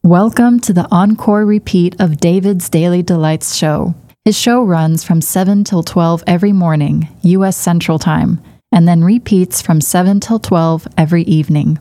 Welcome to the encore repeat of David's Daily Delights show. His show runs from 7 till 12 every morning, U.S. Central Time, and then repeats from 7 till 12 every evening.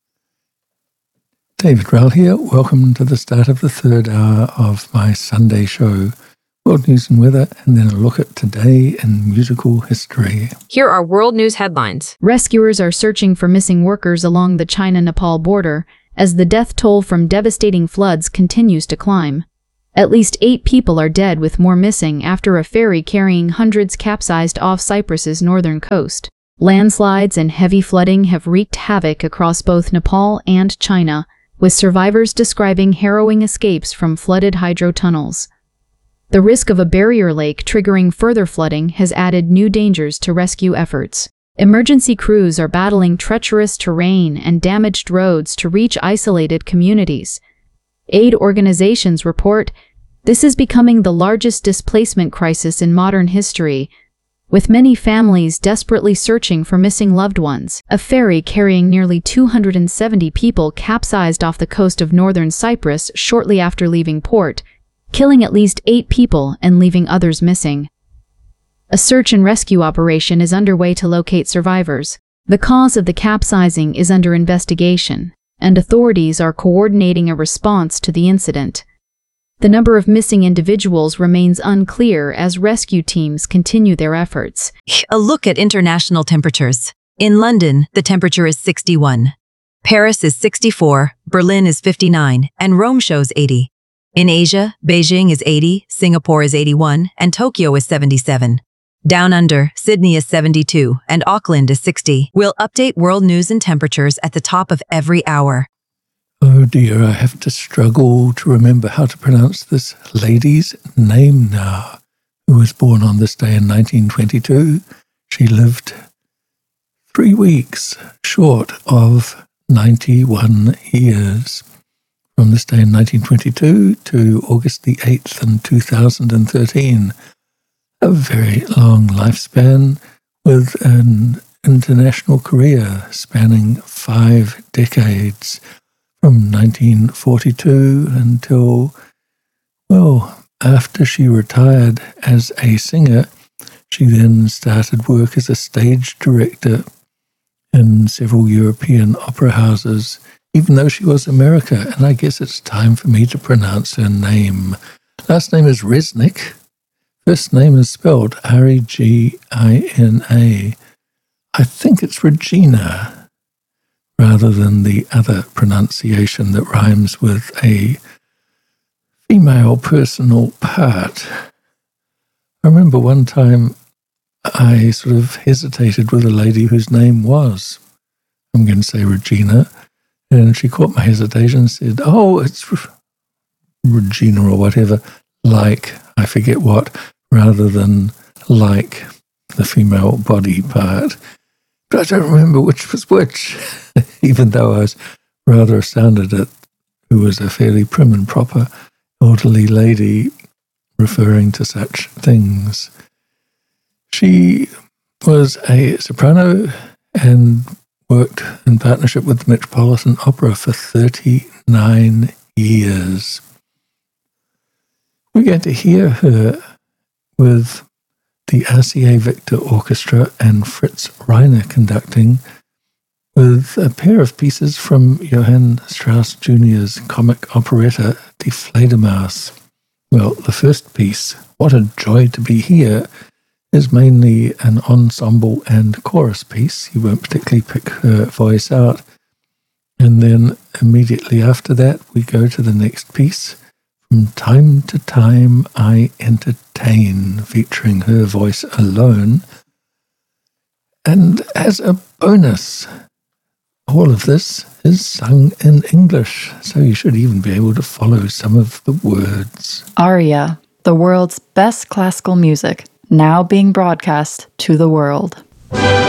David Rowell here. Welcome to the start of the third hour of my Sunday show. World news and weather, and then a look at today in musical history. Here are world news headlines. Rescuers are searching for missing workers along the China-Nepal border as the death toll from devastating floods continues to climb. At least 8 people are dead, with more missing after a ferry carrying hundreds capsized off Cyprus's northern coast. Landslides and heavy flooding have wreaked havoc across both Nepal and China, with survivors describing harrowing escapes from flooded hydro tunnels. The risk of a barrier lake triggering further flooding has added new dangers to rescue efforts. Emergency crews are battling treacherous terrain and damaged roads to reach isolated communities. Aid organizations report this is becoming the largest displacement crisis in modern history, with many families desperately searching for missing loved ones. A ferry carrying nearly 270 people capsized off the coast of northern Cyprus shortly after leaving port, killing at least 8 people and leaving others missing. A search and rescue operation is underway to locate survivors. The cause of the capsizing is under investigation, and authorities are coordinating a response to the incident. The number of missing individuals remains unclear as rescue teams continue their efforts. A look at international temperatures. In London, the temperature is 61. Paris is 64, Berlin is 59, and Rome shows 80. In Asia, Beijing is 80, Singapore is 81, and Tokyo is 77. Down under, Sydney is 72, and Auckland is 60. We'll update world news and temperatures at the top of every hour. Oh dear, I have to struggle to remember how to pronounce this lady's name now, who was born on this day in 1922. She lived 3 weeks short of 91 years. From this day in 1922 to August the 8th in 2013. A very long lifespan with an international career spanning 5 decades, from 1942 until, after she retired as a singer, she then started work as a stage director in several European opera houses, even though she was American, and I guess it's time for me to pronounce her name. Last name is Resnick. First name is spelled Regina. I think it's Regina, rather than the other pronunciation that rhymes with a female personal part. I remember one time I sort of hesitated with a lady whose name was, I'm going to say Regina, and she caught my hesitation and said, "Oh, it's Regina or whatever, like, I forget what, rather than like the female body part." But I don't remember which was which, even though I was rather astounded at who was a fairly prim and proper elderly lady referring to such things. She was a soprano and worked in partnership with the Metropolitan Opera for 39 years. We're going to hear her with the RCA Victor Orchestra and Fritz Reiner conducting, with a pair of pieces from Johann Strauss Jr.'s comic operetta Die Fledermaus. Well, the first piece, What a Joy to Be Here, is mainly an ensemble and chorus piece. You won't particularly pick her voice out. And then immediately after that, we go to the next piece, From Time to Time I Entertain, featuring her voice alone. And as a bonus, all of this is sung in English, so you should even be able to follow some of the words. Aria, the world's best classical music, now being broadcast to the world.